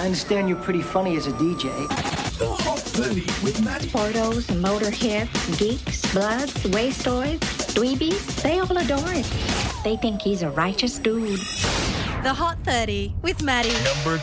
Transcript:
I understand you're pretty funny as a DJ. The Hot 30 with Maddie. Portos, motorheads, geeks, bloods, wastoids, dweebies, they all adore him. They think he's a righteous dude. The Hot 30 with Maddie. Number